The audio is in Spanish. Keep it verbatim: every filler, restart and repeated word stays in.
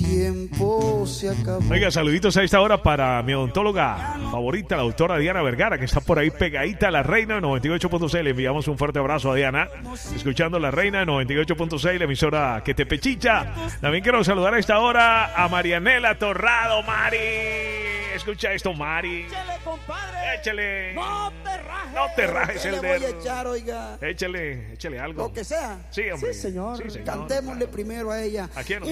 tiempo se acabó. Oiga, saluditos a esta hora para mi odontóloga favorita, la doctora Diana Vergara, que está por ahí pegadita a La Reina de noventa y ocho punto seis. Le enviamos un fuerte abrazo a Diana, escuchando La Reina de noventa y ocho punto seis, la emisora que te pechicha. También quiero saludar a esta hora a Marianela Torrado. Mari, escucha esto, Mari. Échale, compadre. Échale. No te rajes. No te rajes ¿Qué el le voy dedo. a echar, oiga? Échale, échale algo. Lo que sea. Sí, hombre. Sí, señor. Sí, señor. Cantémosle primero a ella. ¿A quién?